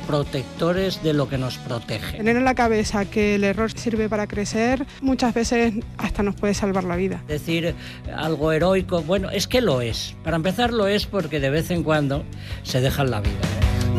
protectores de lo que nos protege. Tener en la cabeza que el error sirve para crecer, muchas veces hasta nos puede salvar la vida. Decir algo heroico, bueno, es que lo es. Para empezar lo es porque de vez en cuando se dejan la vida.